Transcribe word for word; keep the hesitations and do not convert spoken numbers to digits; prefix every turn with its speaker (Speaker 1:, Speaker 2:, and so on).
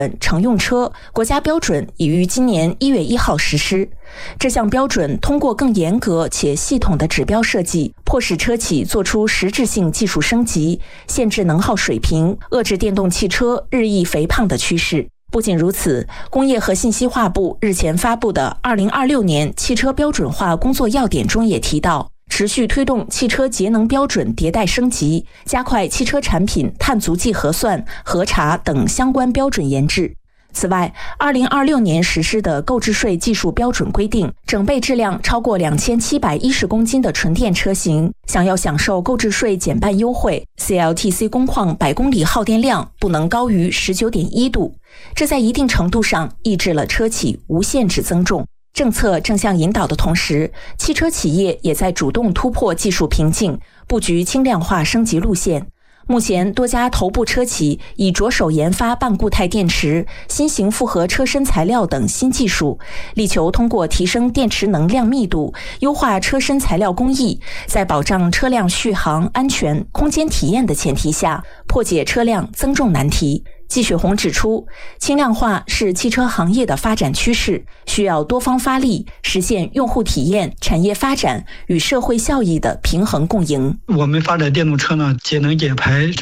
Speaker 1: 乘用车国家标准已于今年一月一号实施。这项标准通过更严格且系统的指标设计，迫使车企做出实质性技术升级，限制能耗水平，遏制电动汽车日益肥胖的趋势。不仅如此，工业和信息化部日前发布的二零二六年汽车标准化工作要点中也提到，持续推动汽车节能标准迭代升级，加快汽车产品碳足迹核算、核查等相关标准研制。此外，二零二六年实施的购置税技术标准规定，整备质量超过两千七百一十公斤的纯电车型，想要享受购置税减半优惠 ，C L T C 工况百公里耗电量不能高于 十九点一度，这在一定程度上抑制了车企无限制增重。政策正向引导的同时，汽车企业也在主动突破技术瓶颈，布局轻量化升级路线。目前，多家头部车企已着手研发半固态电池、新型复合车身材料等新技术，力求通过提升电池能量密度、优化车身材料工艺，在保障车辆续航、安全、空间体验的前提下，破解车辆增重难题。季雪红指出，轻量化是汽车行业的发展趋势，需要多方发力，实现用户体验、产业发展与社会效益的平衡共赢。
Speaker 2: 我们发展电动车呢，节能减排